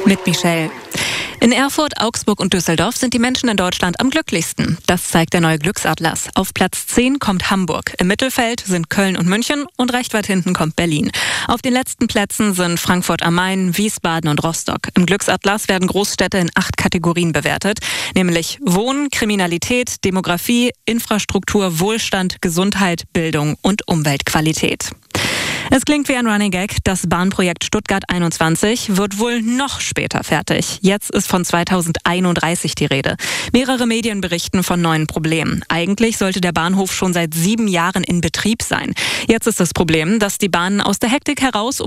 Mit Michelle. In Erfurt, Augsburg und Düsseldorf sind die Menschen in Deutschland am glücklichsten. Das zeigt der neue Glücksatlas. Auf Platz 10 kommt Hamburg. Im Mittelfeld sind Köln und München und recht weit hinten kommt Berlin. Auf den letzten Plätzen sind Frankfurt am Main, Wiesbaden und Rostock. Im Glücksatlas werden Großstädte in 8 Kategorien bewertet, nämlich Wohnen, Kriminalität, Demografie, Infrastruktur, Wohlstand, Gesundheit, Bildung und Umweltqualität. Es klingt wie ein Running Gag. Das Bahnprojekt Stuttgart 21 wird wohl noch später fertig. Jetzt ist von 2031 die Rede. Mehrere Medien berichten von neuen Problemen. Eigentlich sollte der Bahnhof schon seit 7 Jahren in Betrieb sein. Jetzt ist das Problem, dass die Bahnen aus der Hektik heraus